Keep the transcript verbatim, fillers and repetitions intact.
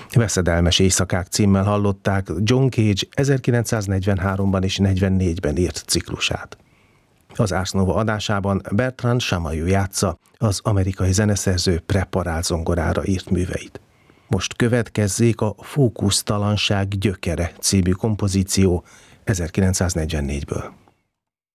Veszedelmes éjszakák címmel hallották John Cage ezerkilencszáznegyvenháromban és negyvennégyben írt ciklusát. Az Ars Nova adásában Bertrand Chamayou játsza az amerikai zeneszerző preparált zongorára írt műveit. Most következzék a Fókusztalanság gyökere című kompozíció ezerkilencszáznegyvennégyből.